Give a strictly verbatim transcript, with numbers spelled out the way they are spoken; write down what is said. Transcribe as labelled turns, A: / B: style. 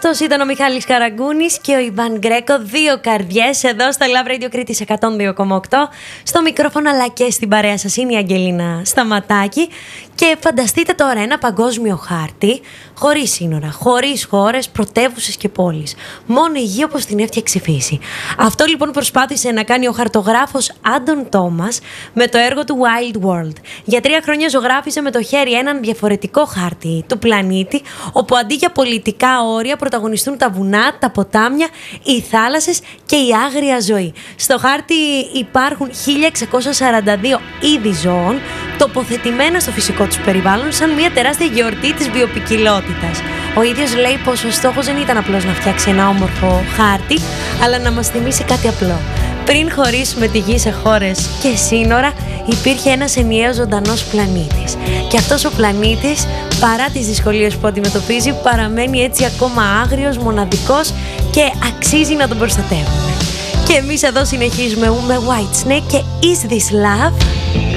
A: Αυτός ήταν ο Μιχάλης Καραγκούνης και ο Ιβάν Γκρέκο, δύο καρδιές εδώ στο Love Radio Κρήτης εκατόν δύο κόμμα οκτώ. Στο μικρόφωνο αλλά και στην παρέα σας είναι η Αγγελίνα Σταματάκη. Και φανταστείτε τώρα ένα παγκόσμιο χάρτη χωρίς σύνορα, χωρίς χώρες, πρωτεύουσες και πόλεις. Μόνο η γη όπως την έφτιαξε η φύση. Αυτό λοιπόν προσπάθησε να κάνει ο χαρτογράφος Άντων Τόμας με το έργο του Wild World. Για τρία χρόνια ζωγράφισε με το χέρι έναν διαφορετικό χάρτη του πλανήτη, όπου αντί για πολιτικά όρια πρωταγωνιστούν τα βουνά, τα ποτάμια, οι θάλασσες και η άγρια ζωή. Στο χάρτη υπάρχουν χίλια εξακόσια σαράντα δύο είδη ζώων, τοποθετημένα στο φυσικό τους περιβάλλον σαν μια τεράστια γιορτή της βιοποικιλότητας. Ο ίδιος λέει πως ο στόχος δεν ήταν απλώς να φτιάξει ένα όμορφο χάρτη, αλλά να μας θυμίσει κάτι απλό. Πριν χωρίσουμε τη γη σε χώρες και σύνορα, υπήρχε ένας ενιαίος ζωντανός πλανήτης. Και αυτός ο πλανήτης, παρά τις δυσκολίες που αντιμετωπίζει, παραμένει έτσι ακόμα άγριος, μοναδικός και αξίζει να τον προστατεύουμε. Και εμείς εδώ συνεχίζουμε με Whitesnake και Is This Love?